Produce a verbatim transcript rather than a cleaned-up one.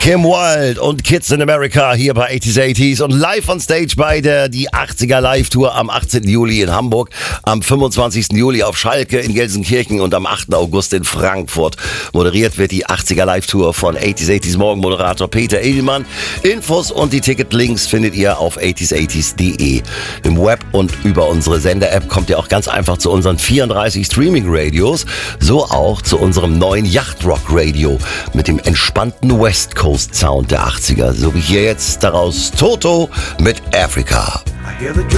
Kim Wilde und Kids in America hier bei achtziger achtziger und live on stage bei der die achtziger Live-Tour am achtzehnten Juli in Hamburg, am fünfundzwanzigsten Juli auf Schalke in Gelsenkirchen und am achten August in Frankfurt. Moderiert wird die achtziger Live-Tour von achtziger achtziger Morgenmoderator Peter Edelmann. Infos und die Ticketlinks findet ihr auf achtziger achtziger punkt de. Im Web und über unsere Sender-App kommt ihr auch ganz einfach zu unseren vierunddreißig Streaming-Radios, so auch zu unserem neuen Yachtrock-Radio mit dem entspannten West Coast Sound der achtziger, so wie hier jetzt daraus Toto mit Africa.